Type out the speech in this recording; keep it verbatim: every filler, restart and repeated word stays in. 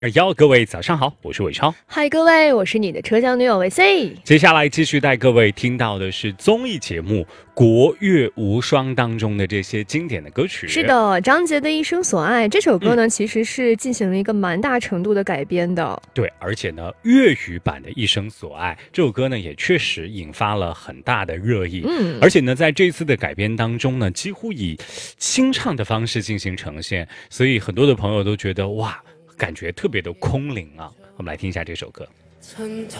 二幺，各位早上好，我是伟超。 嗨，各位，我是你的车厢女友维 C。 接下来继续带各位听到的是综艺节目《国乐无双》当中的这些经典的歌曲。 是的，张杰的《一生所爱》这首歌呢、 嗯， 其实是进行了一个蛮大程度的改编的。 对，而且呢，粤语版的《一生所爱》这首歌呢，也确实引发了很大的热议。 嗯， 而且呢，在这次的改编当中呢，几乎以清唱的方式进行呈现，所以很多的朋友都觉得哇，感觉特别的空灵啊。我们来听一下这首歌。 衬托